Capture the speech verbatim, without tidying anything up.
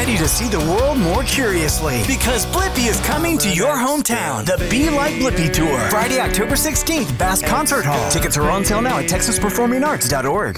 ready to see the world more curiously because Blippi is coming to your hometown. The Be Like Blippi Tour. Friday, October sixteenth, Bass Concert Hall. Tickets are on sale now at texas performing arts dot org.